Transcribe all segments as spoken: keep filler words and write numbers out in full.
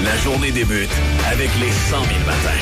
La journée débute avec les cent mille matins.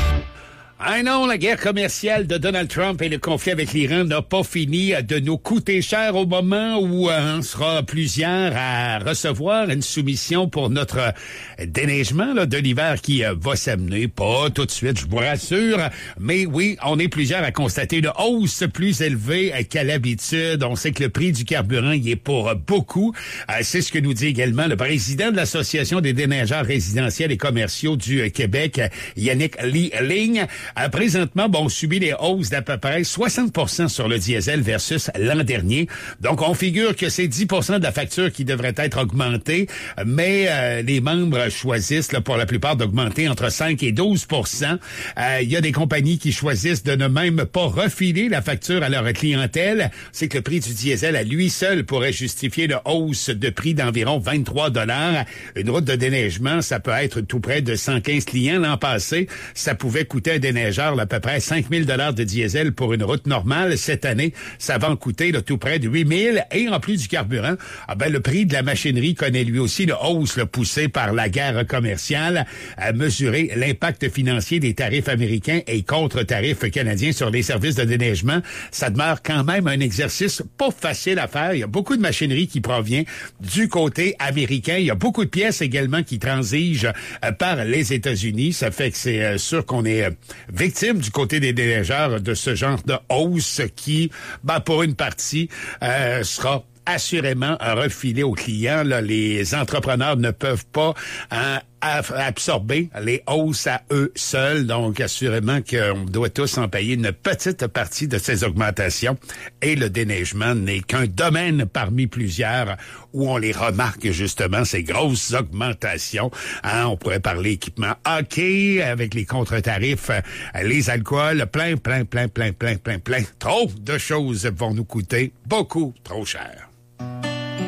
Ah non, la guerre commerciale de Donald Trump et le conflit avec l'Iran n'a pas fini de nous coûter cher au moment où euh, on sera plusieurs à recevoir une soumission pour notre déneigement là, de l'hiver qui euh, va s'amener. Pas tout de suite, je vous rassure, mais oui, on est plusieurs à constater une hausse plus élevée qu'à l'habitude. On sait que le prix du carburant y est pour beaucoup. Euh, c'est ce que nous dit également le président de l'Association des déneigeurs résidentiels et commerciaux du Québec, Yannick Lee-Ling. Euh, présentement, bon, on subit des hausses d'à peu près soixante pour cent sur le diesel versus l'an dernier. Donc, on figure que c'est dix pour cent de la facture qui devrait être augmentée, mais euh, les membres choisissent là, pour la plupart d'augmenter entre cinq et douze pour cent. Euh, il y a des compagnies qui choisissent de ne même pas refiler la facture à leur clientèle. C'est que le prix du diesel à lui seul pourrait justifier une hausse de prix d'environ vingt-trois dollars. Une route de déneigement, ça peut être tout près de cent quinze clients. L'an passé, ça pouvait coûter un déneigeur à peu près cinq mille dollars de diesel pour une route normale. Cette année, ça va en coûter là, tout près de huit mille. Et en plus du carburant, ah ben, le prix de la machinerie connaît lui aussi une hausse là, poussée par la guerre commerciale. À mesurer l'impact financier des tarifs américains et contre-tarifs canadiens sur les services de déneigement, ça demeure quand même un exercice pas facile à faire. Il y a beaucoup de machinerie qui provient du côté américain. Il y a beaucoup de pièces également qui transigent euh, par les États-Unis. Ça fait que c'est euh, sûr qu'on est euh, victime du côté des déneigeurs de ce genre de hausse qui, ben, pour une partie, euh, sera assurément refilé aux clients. Là, les entrepreneurs ne peuvent pas hein, absorber les hausses à eux seuls. Donc, assurément qu'on doit tous en payer une petite partie de ces augmentations. Et le déneigement n'est qu'un domaine parmi plusieurs où on les remarque justement, ces grosses augmentations. Hein, on pourrait parler équipement hockey avec les contre-tarifs, les alcools, plein, plein, plein, plein, plein, plein, plein. Trop de choses vont nous coûter beaucoup trop cher.